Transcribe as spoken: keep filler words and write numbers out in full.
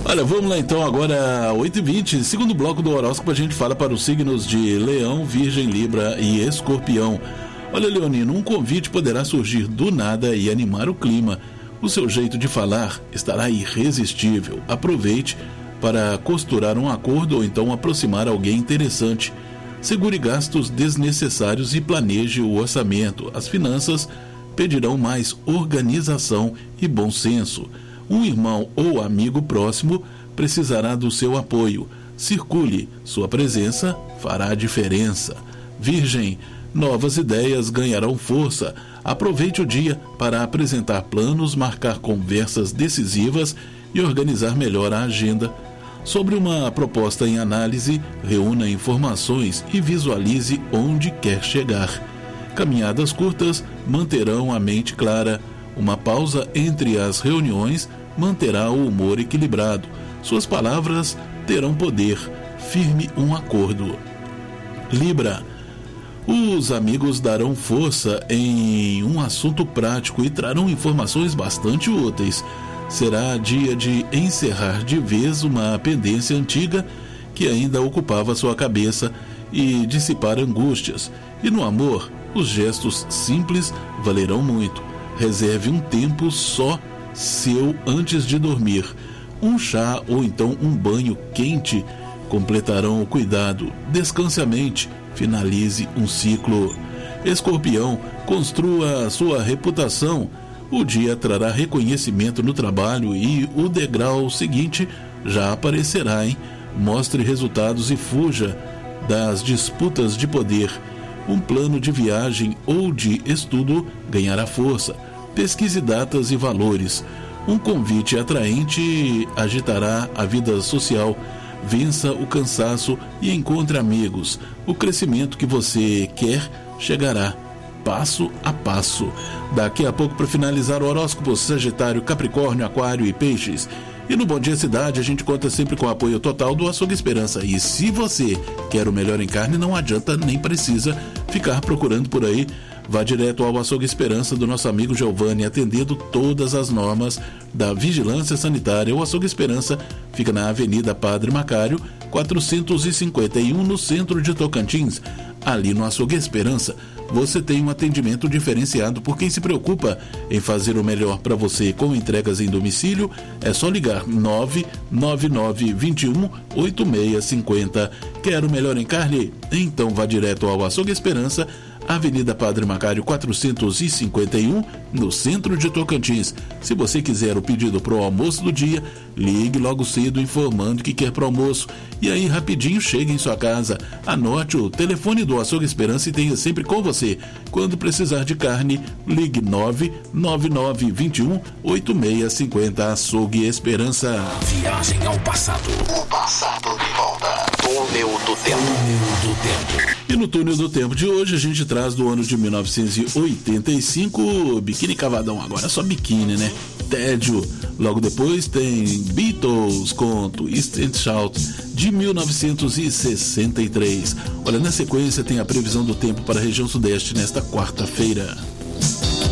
Olha, vamos lá então, agora oito e vinte, segundo bloco do horóscopo, a gente fala para os signos de Leão, Virgem, Libra e Escorpião. Olha, Leonino, um convite poderá surgir do nada e animar o clima. O seu jeito de falar estará irresistível. Aproveite para costurar um acordo ou então aproximar alguém interessante. Segure gastos desnecessários e planeje o orçamento. As finanças pedirão mais organização e bom senso. Um irmão ou amigo próximo precisará do seu apoio. Circule, sua presença fará a diferença. Virgem, novas ideias ganharão força. Aproveite o dia para apresentar planos, marcar conversas decisivas e organizar melhor a agenda. Sobre uma proposta em análise, reúna informações e visualize onde quer chegar. Caminhadas curtas manterão a mente clara. Uma pausa entre as reuniões manterá o humor equilibrado. Suas palavras terão poder. Firme um acordo. Libra. Os amigos darão força em um assunto prático e trarão informações bastante úteis. Será dia de encerrar de vez uma pendência antiga que ainda ocupava sua cabeça e dissipar angústias. E no amor, os gestos simples valerão muito. Reserve um tempo só seu antes de dormir. Um chá ou então um banho quente completarão o cuidado. Descanse a mente, finalize um ciclo. Escorpião, construa sua reputação. O dia trará reconhecimento no trabalho e o degrau seguinte já aparecerá, hein? Mostre resultados e fuja das disputas de poder. Um plano de viagem ou de estudo ganhará força. Pesquise datas e valores. Um convite atraente agitará a vida social. Vença o cansaço e encontre amigos. O crescimento que você quer chegará, passo a passo. Daqui a pouco, para finalizar o horóscopo, Sagitário, Capricórnio, Aquário e Peixes. E no Bom Dia Cidade, a gente conta sempre com o apoio total do Açougue Esperança. E se você quer o melhor em carne, não adianta nem precisa ficar procurando por aí. Vá direto ao Açougue Esperança do nosso amigo Giovanni, atendendo todas as normas da Vigilância Sanitária. O Açougue Esperança fica na Avenida Padre Macário, quatrocentos e cinquenta e um, no centro de Tocantins. Ali no Açougue Esperança, você tem um atendimento diferenciado por quem se preocupa em fazer o melhor para você com entregas em domicílio. É só ligar nove nove nove, dois um, oito seis cinco zero. Quer o melhor em carne? Então vá direto ao Açougue Esperança, Avenida Padre Macário quatrocentos e cinquenta e um, no centro de Tocantins. Se você quiser o pedido para o almoço do dia, ligue logo cedo informando que quer para o almoço. E aí rapidinho chega em sua casa. Anote o telefone do Açougue Esperança e tenha sempre com você. Quando precisar de carne, ligue nove nove nove, dois um, oito seis cinco zero. Açougue Esperança. Viagem ao passado. O passado de volta. Túnel do Tempo. Túnel do Tempo. E no Túnel do Tempo de hoje a gente traz do ano de mil novecentos e oitenta e cinco, Biquíni Cavadão, agora é só biquíni, né? Tédio. Logo depois tem Beatles com Twist and Shout, de mil novecentos e sessenta e três. Olha, na sequência tem a previsão do tempo para a região sudeste nesta quarta-feira.